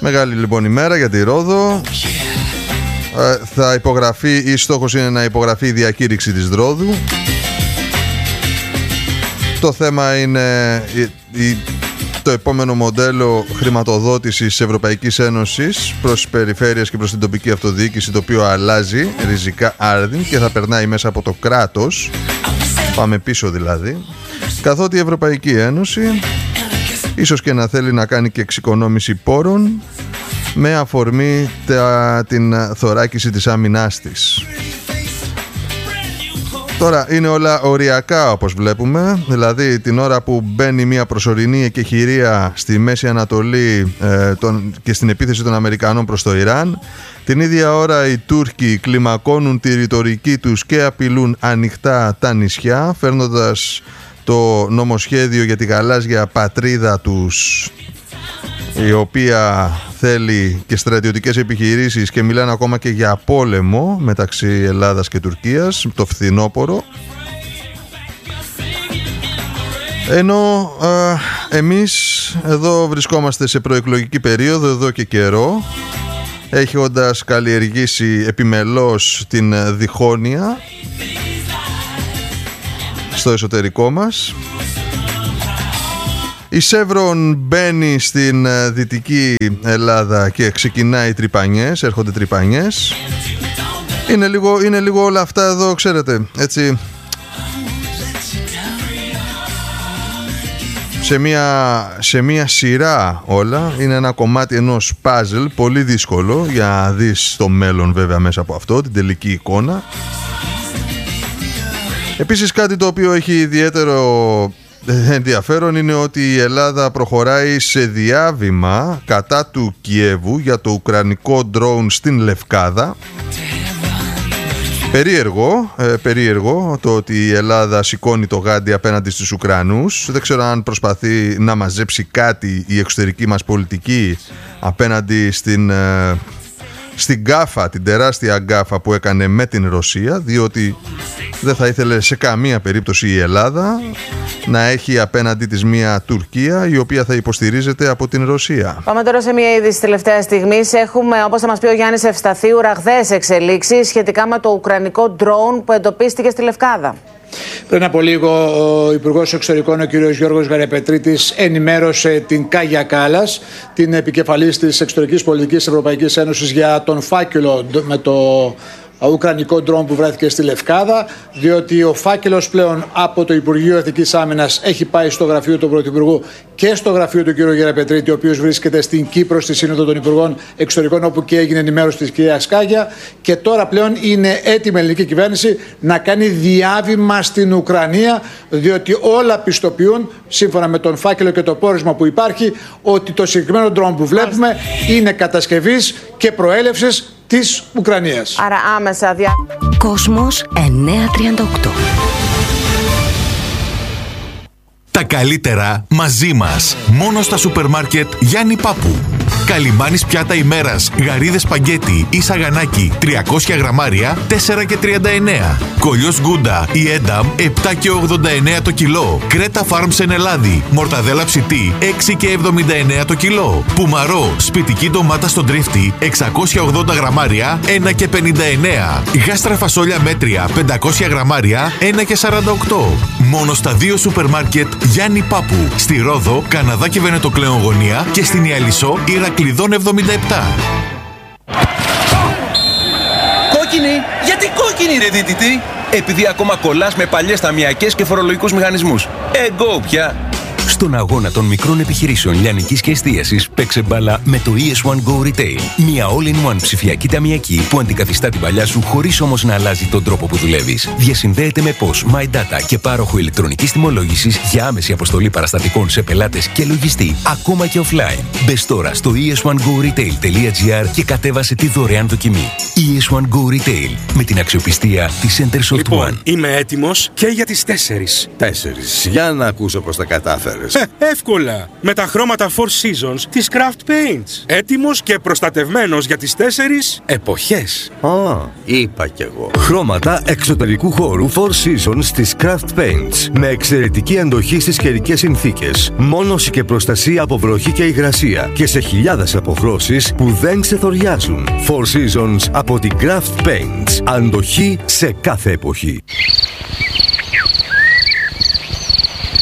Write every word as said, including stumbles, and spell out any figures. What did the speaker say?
Μεγάλη λοιπόν ημέρα για τη Ρόδο. ε, Θα υπογραφεί, ή στόχος είναι να υπογραφεί η διακήρυξη της Ρόδου. Το θέμα είναι η, η, το επόμενο μοντέλο χρηματοδότησης της Ευρωπαϊκής Ένωσης προς τις περιφέρειες και προς την τοπική αυτοδιοίκηση, το οποίο αλλάζει ριζικά άρδιν και θα περνάει μέσα από το κράτος. Πάμε πίσω δηλαδή. Καθότι η Ευρωπαϊκή Ένωση ίσως και να θέλει να κάνει και εξοικονόμηση πόρων με αφορμή τα, την θωράκιση της άμυνάς της. Τώρα είναι όλα οριακά όπως βλέπουμε, δηλαδή την ώρα που μπαίνει μια προσωρινή εκεχηρία στη Μέση Ανατολή ε, τον, και στην επίθεση των Αμερικανών προς το Ιράν, την ίδια ώρα οι Τούρκοι κλιμακώνουν τη ρητορική τους και απειλούν ανοιχτά τα νησιά, φέρνοντας το νομοσχέδιο για τη γαλάζια πατρίδα τους, η οποία θέλει και στρατιωτικές επιχειρήσεις, και μιλάνε ακόμα και για πόλεμο μεταξύ Ελλάδας και Τουρκίας το φθινόπωρο. Ενώ α, εμείς εδώ βρισκόμαστε σε προεκλογική περίοδο εδώ και καιρό, έχοντας καλλιεργήσει επιμελώς την διχόνοια στο εσωτερικό μας. Η Σεύρον μπαίνει στην Δυτική Ελλάδα και ξεκινάει τρυπανιές, έρχονται τρυπανιές. Είναι λίγο, είναι λίγο όλα αυτά εδώ, ξέρετε, έτσι, σε μια, σε μια σειρά όλα. Είναι ένα κομμάτι ενός puzzle πολύ δύσκολο για να δεις το μέλλον βέβαια μέσα από αυτό, την τελική εικόνα. Επίσης κάτι το οποίο έχει ιδιαίτερο ενδιαφέρον είναι ότι η Ελλάδα προχωράει σε διάβημα κατά του Κιέβου για το ουκρανικό drone στην Λευκάδα. Περίεργο, ε, περίεργο το ότι η Ελλάδα σηκώνει το γάντι απέναντι στους Ουκρανούς. Δεν ξέρω αν προσπαθεί να μαζέψει κάτι η εξωτερική μας πολιτική απέναντι στην... Ε, στην γκάφα, την τεράστια γκάφα που έκανε με την Ρωσία, διότι δεν θα ήθελε σε καμία περίπτωση η Ελλάδα να έχει απέναντί της μια Τουρκία η οποία θα υποστηρίζεται από την Ρωσία. Πάμε τώρα σε μια είδηση τελευταία στιγμή. Έχουμε, όπως θα μας πει ο Γιάννης Ευσταθίου, ραγδαίες εξελίξεις σχετικά με το ουκρανικό ντρόουν που εντοπίστηκε στη Λευκάδα. Πριν από λίγο ο Υπουργός Εξωτερικών, ο κ. Γιώργος Γαρυπετρίτης, ενημέρωσε την Κάγια Κάλλας, την επικεφαλής της εξωτερικής πολιτικής Ευρωπαϊκής Ένωσης, για τον φάκελο με το ουκρανικό ντρόουν που βρέθηκε στη Λευκάδα, διότι ο φάκελος πλέον από το Υπουργείο Εθνικής Άμυνας έχει πάει στο γραφείο του Πρωθυπουργού και στο γραφείο του κ. Γεραπετρίτη, ο οποίος βρίσκεται στην Κύπρο στη Σύνοδο των Υπουργών Εξωτερικών, όπου και έγινε ενημέρωση της κυρίας Κάγια. Και τώρα πλέον είναι έτοιμη η ελληνική κυβέρνηση να κάνει διάβημα στην Ουκρανία, διότι όλα πιστοποιούν, σύμφωνα με τον φάκελο και το πόρισμα που υπάρχει, ότι το συγκεκριμένο ντρόουν που βλέπουμε είναι κατασκευής και προέλευσης της Ουκρανίας. Άρα άμεσα δια... Κόσμος εννιακόσια τριάντα οκτώ. Τα καλύτερα μαζί μας. Μόνο στα σούπερ μάρκετ Γιάννη Πάπου. Καλιμάνης πιάτα ημέρας, γαρίδες σπαγκέτι ή σαγανάκι τριακόσια γραμμάρια τέσσερα και τριάντα εννέα. Κολλιός Γκούντα ή Ένταμ επτά και ογδόντα εννέα το κιλό. Κρέτα Φάρμς εν Ελλάδη, μορταδέλα ψητή έξι και εβδομήντα εννέα το κιλό. Πουμαρό, σπιτική ντομάτα στον τρίφτη εξακόσια ογδόντα γραμμάρια ένα και πενήντα εννέα. Γάστρα φασόλια μέτρια πεντακόσια γραμμάρια ένα και σαράντα οκτώ. Μόνο στα δύο σούπερ μάρκετ Γιάννη Πάπου. Στη Ρόδο, Καναδάκι Βενετοκλέον γωνία και στην Ιαλισσό Ηρακλειδών εβδομήντα επτά. Κόκκινη! Γιατί κόκκινη ρε δίτητη? Επειδή ακόμα κολλάς με παλιές ταμιακές και φορολογικούς μηχανισμούς. Εγκώ πια! Στον αγώνα των μικρών επιχειρήσεων λιανικής και εστίασης, παίξε μπάλα με το ι ες one Go Retail. Μια all-in-one ψηφιακή ταμιακή που αντικαθιστά την παλιά σου χωρίς όμως να αλλάζει τον τρόπο που δουλεύεις. Διασυνδέεται με P O S, MyData και πάροχο ηλεκτρονικής τιμολόγησης για άμεση αποστολή παραστατικών σε πελάτες και λογιστή, ακόμα και offline. Μπες τώρα στο ι ες one go retail τελεία gr και κατέβασε τη δωρεάν δοκιμή. ι ες one Go Retail, με την αξιοπιστία της Intersoft Λοιπόν, One. είμαι έτοιμος και για τις τέσσερις. Τέσσερις. Για να ακούσω πώς τα κατάφερες. ώρες. Ε, εύκολα! Με τα χρώματα Four Seasons της Craft Paints. Έτοιμος και προστατευμένος για τις τέσσερις εποχές. Α, είπα κι εγώ. Χρώματα εξωτερικού χώρου Four Seasons της Craft Paints. Με εξαιρετική αντοχή στις καιρικές συνθήκες. Μόνωση και προστασία από βροχή και υγρασία. Και σε χιλιάδες αποχρώσεις που δεν ξεθοριάζουν. Four Seasons από την Craft Paints. Αντοχή σε κάθε εποχή.